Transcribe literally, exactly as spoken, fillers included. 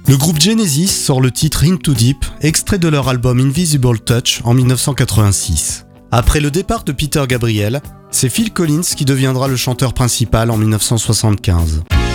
Le groupe Genesis sort le titre Into Deep, extrait de leur album Invisible Touch en dix-neuf cent quatre-vingt-six. Après le départ de Peter Gabriel, c'est Phil Collins qui deviendra le chanteur principal en dix-neuf cent soixante-quinze.